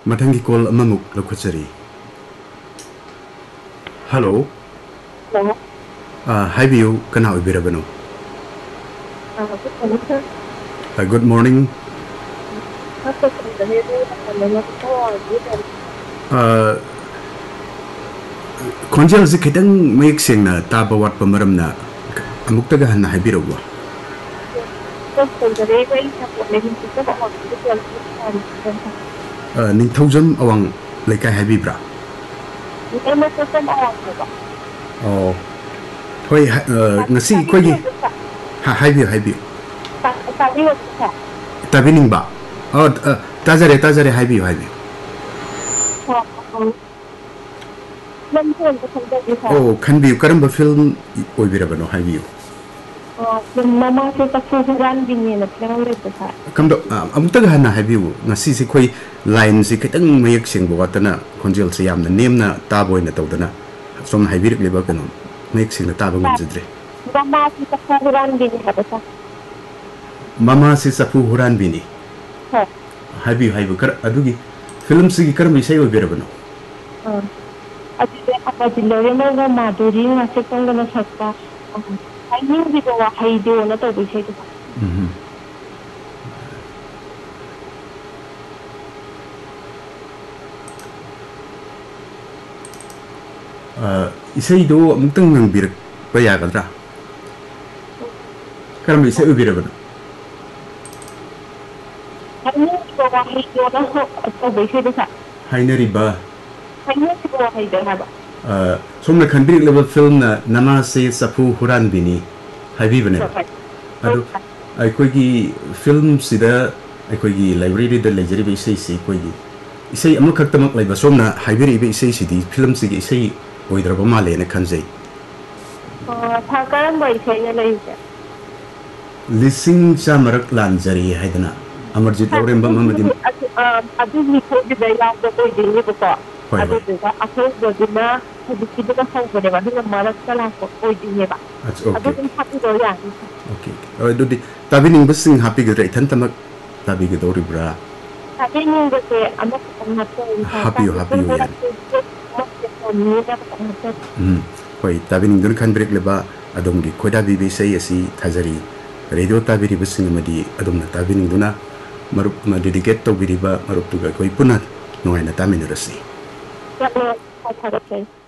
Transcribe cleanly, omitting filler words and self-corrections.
Matangi call amamuk lokuchari. Hello. Hello. Hi view kana ubirabano. Good morning. Konjal zikitang make sing na taba wat pamaram na amuktaga hanna habirawa. Ning thousand awang like I habibra. Oh. Hoy ngasi ko gi. Ha habiu. Tabining ba. Oh tazare habiu. Oh kan bi karamba film oibirabano habiu. Mama se Sapu Huran Bini na film le ta. Kamdo amutaga hanna habiu ngasi si koi line si kitang mayak sing buatana konjel siam na name na taboy na tawdana som habirik leba kanon mayak sing na tabang jidre. Mama se Sapu Huran Bini habata. Mama si Sapu Huran Bini. Ha. Habiu kar adugi film si karam isay oibirabano. Adi apa dilore na maduri na se tong na sakta. I knew the go I do not to be said. Isay do amutang ng birak payagadra. Karam isay ubirabano. I knew the go I do not to be said. Hainari ba? I knew the go I do have. Somna kanbirik level film na Nama se Sapu Huran Bini habibane. Adu aikoigi film sida aikoigi library da ledgeri be isay si koigi isay amuk khaktamak laiba somna habiri be isay sidi film sigi isay oidraba male na khanjai. Thakaram bai isay na leija. Lising sa marak lanjari haidana Amarjit Auremba Mamadi. Adu ni ko di dayang da ko dini ko. Adu da afos do dina hubiki da sa ko de ba dina marak sala ko dini ba. That's okay. Adu happy do ya. Okay. Adu di tabining basing happy gadra ithan tamak tabi gadori bra. Tabining gate amak panghato. Happy yan. Hoy tabining dun kan break leba adom gi koda bi say asi thajari radio tabiri basing madi adom na tabining duna marup ma dedicate to biriba marup tuga koi punat no ay na tamin rasi. Yeah,